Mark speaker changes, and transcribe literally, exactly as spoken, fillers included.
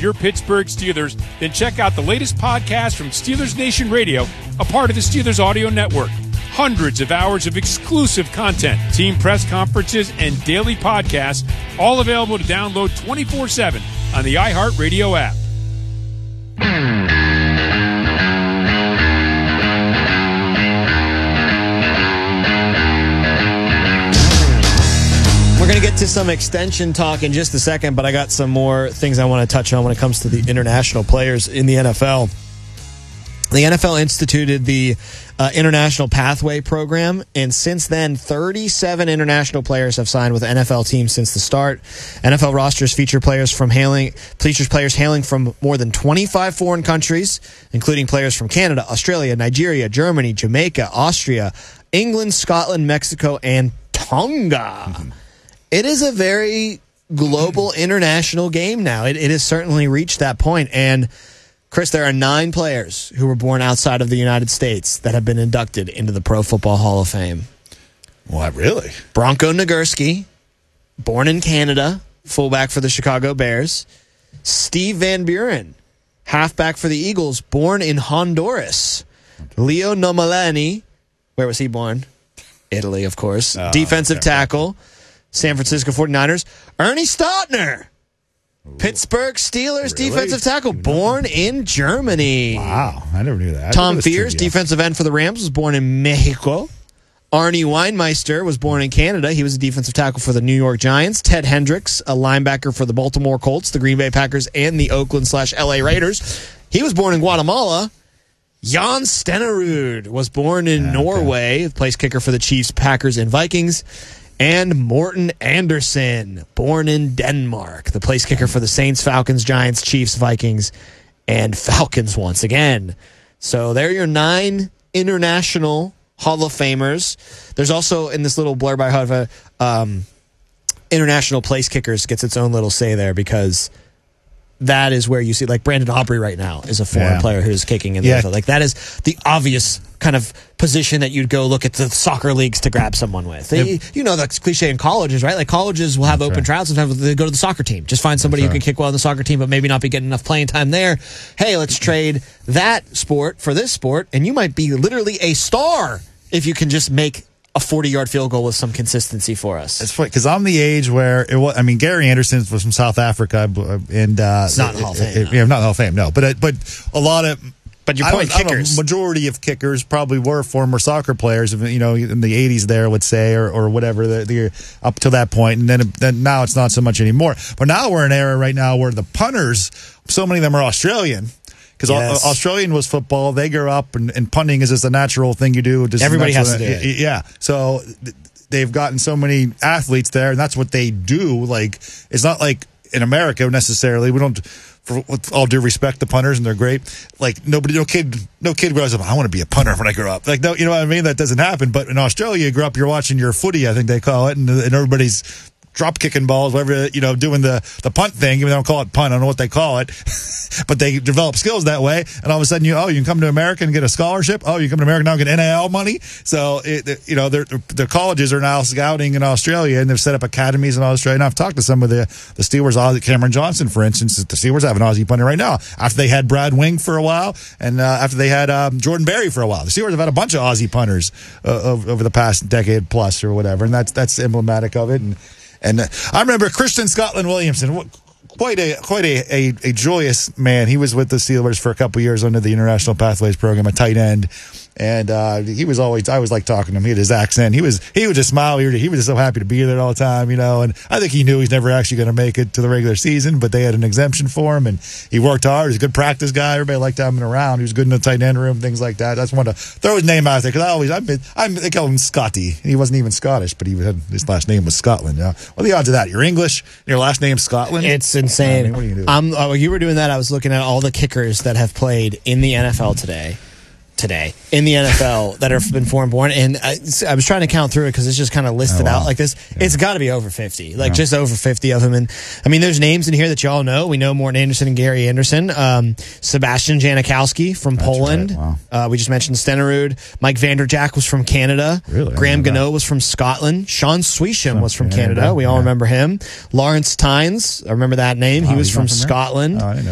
Speaker 1: your Pittsburgh Steelers, then check out the latest podcast from Steelers Nation Radio, a part of the Steelers Audio Network. Hundreds of hours of exclusive content, team press conferences, and daily podcasts, all available to download twenty-four seven on the iHeartRadio app.
Speaker 2: We're going to get to some extension talk in just a second, but I got some more things I want to touch on when it comes to the international players in the N F L. The N F L instituted the uh, International Pathway Program, and since then, thirty-seven international players have signed with N F L teams since the start. N F L rosters feature players from hailing, features players hailing from more than twenty-five foreign countries, including players from Canada, Australia, Nigeria, Germany, Jamaica, Austria, England, Scotland, Mexico, and Tonga. Mm-hmm. It is a very global international game now. It, it has certainly reached that point. And, Chris, there are nine players who were born outside of the United States that have been inducted into the Pro Football Hall of Fame.
Speaker 3: What, really?
Speaker 2: Bronco Nagurski, born in Canada, fullback for the Chicago Bears. Steve Van Buren, halfback for the Eagles, born in Honduras. Leo Nomalani, where was he born? Italy, of course. Oh, defensive okay. tackle. San Francisco forty-niners. Ernie Stautner, Ooh. Pittsburgh Steelers really? defensive tackle, born in Germany.
Speaker 3: Wow, I never knew that.
Speaker 2: Tom Fears, defensive end for the Rams, was born in Mexico. Arnie Weinmeister was born in Canada. He was a defensive tackle for the New York Giants. Ted Hendricks, a linebacker for the Baltimore Colts, the Green Bay Packers, and the Oakland slash L A Raiders. He was born in Guatemala. Jan Stenerud was born in okay. Norway, place kicker for the Chiefs, Packers, and Vikings. And Morten Andersen, born in Denmark, the place kicker for the Saints, Falcons, Giants, Chiefs, Vikings, and Falcons once again. So there are your nine international Hall of Famers. There's also, in this little blurb I have, um, international place kickers gets its own little say there because that is where you see, like Brandon Aubrey right now is a foreign yeah. player who's kicking in the
Speaker 3: yeah.
Speaker 2: N F L. Like that is the obvious kind of position that you'd go look at the soccer leagues to grab someone with. They, you know, that's cliche in colleges, right? Like colleges will have that's open right. tryouts. Sometimes they go to the soccer team. Just find somebody that's who right. can kick well on the soccer team, but maybe not be getting enough playing time there. Hey, let's trade that sport for this sport, and you might be literally a star if you can just make a forty-yard field goal with some consistency for us.
Speaker 3: It's funny because I'm the age where it was. I mean, Gary Anderson was from South Africa, and uh,
Speaker 2: it's not in the Hall of Fame.
Speaker 3: It, it, yeah, not in the Hall of Fame, no. But uh, but a lot of.
Speaker 2: But your point, kickers.
Speaker 3: Know, majority of kickers probably were former soccer players, you know, in the eighties there, let's say, or, or whatever, the, the, up to that point. And then, then now it's not so much anymore. But now we're in an era right now where the punters, so many of them are Australian. Because yes. Australian was football. They grew up, and, and punting is just a natural thing you do. Just
Speaker 2: Everybody has to do
Speaker 3: it. Yeah. So they've gotten so many athletes there, and that's what they do. Like, it's not like in America necessarily. We don't... For with all due respect, the punters, and they're great. Like nobody, no kid, no kid grows up. I want to be a punter when I grow up. Like no, you know what I mean? That doesn't happen. But in Australia, you grow up, you're watching your footy, I think they call it, and, and everybody's drop kicking balls, whatever, you know, doing the, the punt thing. Even though they don't call it punt, I don't know what they call it, but they develop skills that way. And all of a sudden, you oh, you can come to America and get a scholarship. Oh, you come to America now and get N I L money. So it, you know, the colleges are now scouting in Australia, and they've set up academies in Australia. And I've talked to some of the the Steelers, Cameron Johnson, for instance. The Steelers have an Aussie punter right now. After they had Brad Wing for a while, and uh, after they had um, Jordan Berry for a while, the Steelers have had a bunch of Aussie punters uh, over, over the past decade plus or whatever, and that's that's emblematic of it. And And uh, I remember Christian Scotland Williamson, quite a quite a, a, a joyous man. He was with the Steelers for a couple of years under the International Pathways program, a tight end. And uh, he was always, I was like talking to him. He had his accent. He was, he would just smile. He, he was just so happy to be there all the time, you know. And I think he knew he's never actually going to make it to the regular season, but they had an exemption for him, and he worked hard. He's a good practice guy. Everybody liked having him around. He was good in the tight end room, things like that. I just wanted to throw his name out there because I always, I've been, I'm, they call him Scotty. He wasn't even Scottish, but he had, his last name was Scotland. You know? What are the odds of that? You're English, and your last name's Scotland?
Speaker 2: It's insane.
Speaker 3: I mean, what are you doing?
Speaker 2: I'm, uh, you were doing that. I was looking at all the kickers that have played in the N F L today. Today in the N F L that have been foreign born, and I, I was trying to count through it because it's just kind of listed oh, wow. out like this. Yeah. It's got to be over fifty, like yeah. just over fifty of them. And I mean, there's names in here that y'all know. We know Morten Andersen and Gary Anderson, um, Sebastian Janikowski from That's Poland. Right. Wow. Uh, we just mentioned Stenerud. Mike Vanderjagt was from Canada. Really? Graham Gano was from Scotland. Sean Swisham was from Canada. Canada. We all yeah. remember him. Lawrence Tynes, I remember that name. Oh, he was from, from Scotland.
Speaker 3: Oh, I didn't